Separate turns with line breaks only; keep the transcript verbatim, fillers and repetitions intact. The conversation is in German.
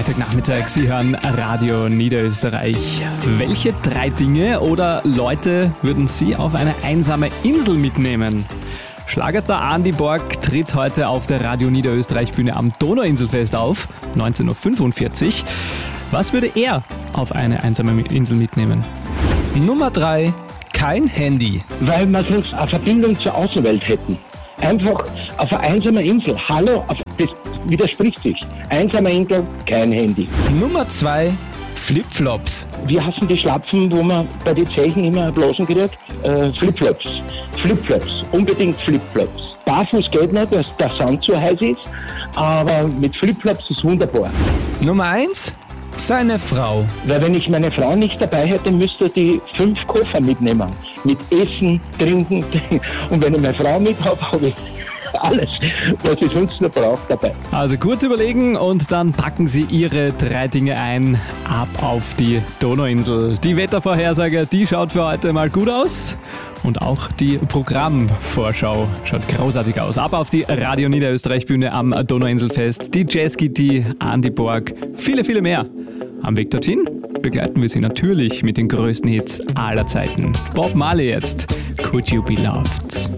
Freitagnachmittag, Sie hören Radio Niederösterreich. Welche drei Dinge oder Leute würden Sie auf eine einsame Insel mitnehmen? Schlagerstar Andy Borg tritt heute auf der Radio Niederösterreich Bühne am Donauinselfest auf, neunzehn Uhr fünfundvierzig. Was würde er auf eine einsame Insel mitnehmen?
Nummer drei, kein Handy.
Weil wir sonst eine Verbindung zur Außenwelt hätten. Einfach auf einer einsamen Insel. Hallo, auf, das widerspricht sich. Einsame Insel, kein Handy.
Nummer zwei, Flipflops.
Wir hassen die Schlapfen, wo man bei den Zeichen immer Blasen kriegt. Äh, Flipflops. Flipflops. Unbedingt Flipflops. Barfuß geht nicht, dass der Sand zu heiß ist. Aber mit Flipflops ist wunderbar.
Nummer eins, seine Frau.
Weil wenn ich meine Frau nicht dabei hätte, müsste die fünf Koffer mitnehmen. Mit Essen, Trinken. Und wenn ich meine Frau mit habe, habe ich alles, was ich sonst noch brauche, dabei.
Also kurz überlegen und dann packen Sie Ihre drei Dinge ein. Ab auf die Donauinsel. Die Wettervorhersage, die schaut für heute mal gut aus. Und auch die Programmvorschau schaut großartig aus. Ab auf die Radio Niederösterreich Bühne am Donauinselfest. Die Jazzkitty, Andy Borg, viele, viele mehr. Am Weg dorthin begleiten wir Sie natürlich mit den größten Hits aller Zeiten. Bob Marley jetzt, Could You Be Loved?